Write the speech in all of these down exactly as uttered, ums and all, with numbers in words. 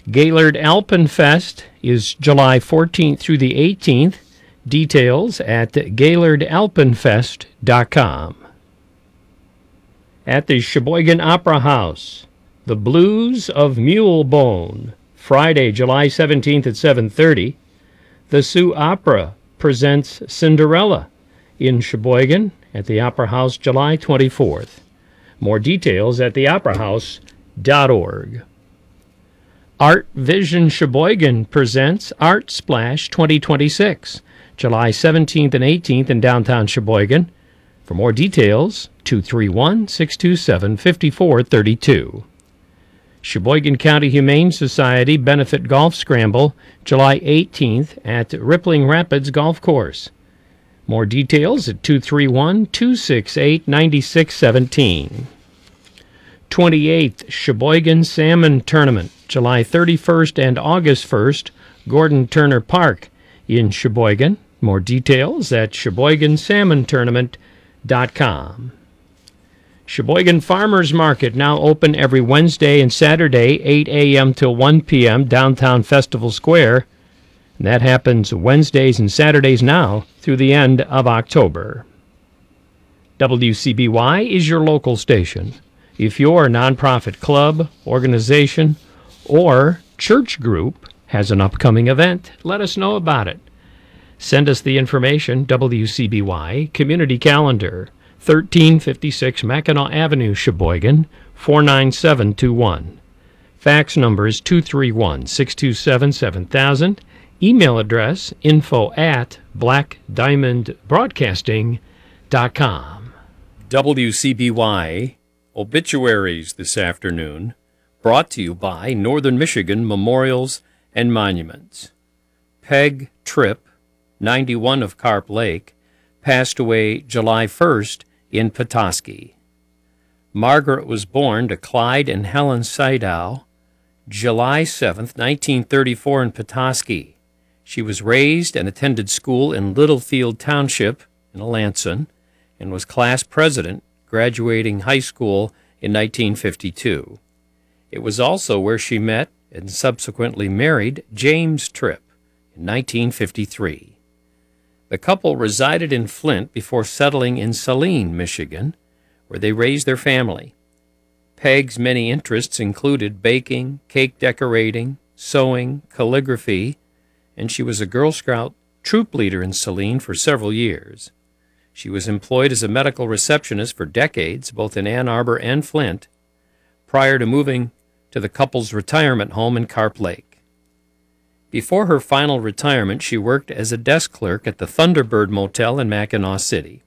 Gaylord Alpenfest is July fourteenth through the eighteenth. Details at gaylord alpenfest dot com. At the Sheboygan Opera House, The Blues of Mulebone, Friday, July seventeenth at seven thirty. The Sioux Opera presents Cinderella in Sheboygan at the Opera House, July twenty-fourth. More details at the opera house dot org. Art Vision Sheboygan presents Art Splash twenty twenty-six, July seventeenth and eighteenth in downtown Sheboygan. For more details, two three one, six two seven, five four three two. Sheboygan County Humane Society Benefit Golf Scramble, July eighteenth at Rippling Rapids Golf Course. More details at two three one, two six eight, nine six one seven. twenty-eighth Sheboygan Salmon Tournament, July thirty-first and August first, Gordon Turner Park in Sheboygan. More details at sheboygan salmon tournament dot com. Sheboygan Farmers Market, now open every Wednesday and Saturday, eight a.m. till one p.m., downtown Festival Square. And that happens Wednesdays and Saturdays now through the end of October. W C B Y is your local station. If your nonprofit club, organization, or church group has an upcoming event, let us know about it. Send us the information, W C B Y Community Calendar, thirteen fifty-six Mackinac Avenue, Sheboygan, four nine seven two one. Fax number is two three one, six two seven, seven thousand. Email address, info at black diamond broadcasting dot com. W C B Y Obituaries this afternoon, brought to you by Northern Michigan Memorials and Monuments. Peg Tripp, ninety-one of Carp Lake, passed away July first in Petoskey. Margaret was born to Clyde and Helen Sydow, July seventh, nineteen thirty-four in Petoskey. She was raised and attended school in Littlefield Township in Alanson and was class president, graduating high school in nineteen fifty-two. It was also where she met and subsequently married James Tripp in nineteen fifty-three. The couple resided in Flint before settling in Saline, Michigan, where they raised their family. Peg's many interests included baking, cake decorating, sewing, calligraphy, and she was a Girl Scout troop leader in Saline for several years. She was employed as a medical receptionist for decades, both in Ann Arbor and Flint, prior to moving to the couple's retirement home in Carp Lake. Before her final retirement, she worked as a desk clerk at the Thunderbird Motel in Mackinac City.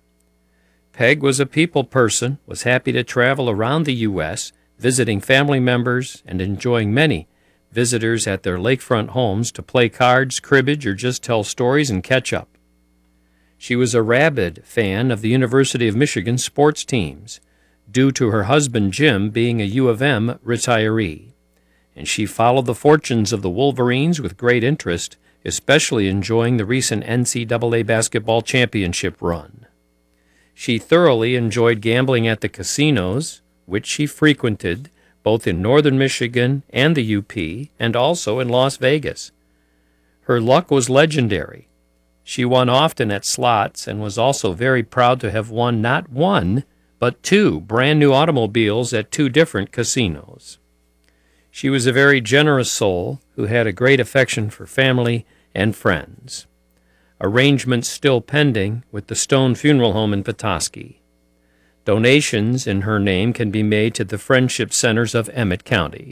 Peg was a people person, was happy to travel around the U S, visiting family members and enjoying many visitors at their lakefront homes to play cards, cribbage, or just tell stories and catch up. She was a rabid fan of the University of Michigan sports teams, due to her husband Jim being a U of M retiree. And she followed the fortunes of the Wolverines with great interest, especially enjoying the recent N C double A basketball championship run. She thoroughly enjoyed gambling at the casinos, which she frequented both in northern Michigan and the U P, and also in Las Vegas. Her luck was legendary. She won often at slots and was also very proud to have won not one, but two brand-new automobiles at two different casinos. She was a very generous soul who had a great affection for family and friends. Arrangements still pending with the Stone Funeral Home in Petoskey. Donations in her name can be made to the Friendship Centers of Emmett County.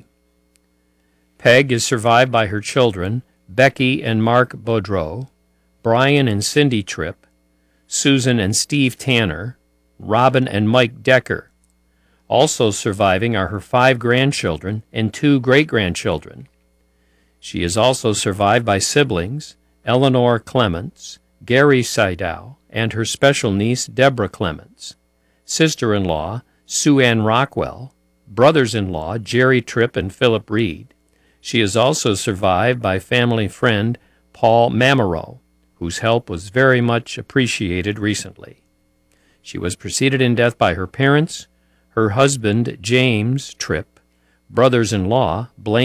Peg is survived by her children, Becky and Mark Boudreau, Brian and Cindy Tripp, Susan and Steve Tanner, Robin and Mike Decker. Also surviving are her five grandchildren and two great-grandchildren. She is also survived by siblings, Eleanor Clements, Gary Sydow, and her special niece, Deborah Clements, sister-in-law, Sue Ann Rockwell, brothers-in-law, Jerry Tripp and Philip Reed. She is also survived by family friend Paul Mamero, whose help was very much appreciated recently. She was preceded in death by her parents, her husband, James Tripp, brothers-in-law, Blaine